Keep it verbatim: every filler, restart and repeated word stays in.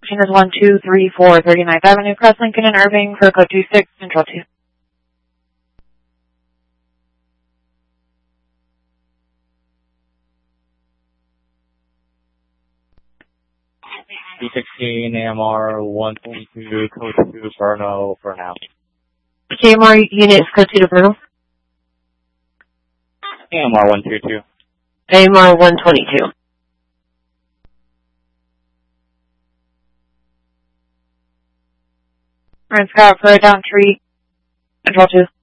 is one two three four thirty-ninth Avenue, Cross Lincoln and Irving for code two six, Control two. two sixteen A M R one twenty-two, code two, Furno for now. A M R unit is code two to Bruno. A M R one twenty-two. A M R one twenty-two. Ryan Scott for a down tree, Control two.